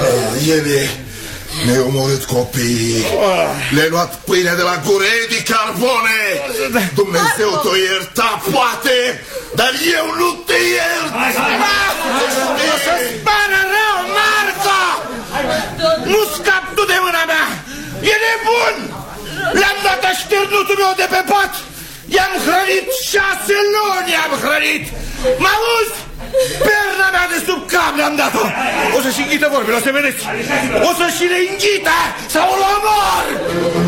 Ele ne-au omorât copiii. Le-ai luat pâinea de la gurei de carbone. Dumnezeu te-o ierta, poate, dar eu nu te iert. O să-ți pară rău, Marco! Nu scap tu de mâna mea! E nebun! Le-am dat așternutul meu de pe pat! I-am hrănit 6 luni, i-am hrănit! M-auzi? Perna mea de sub cap le-am dat-o! O să-și înghită vorbile, o să vedeți! O să-și le înghită sau-l omor!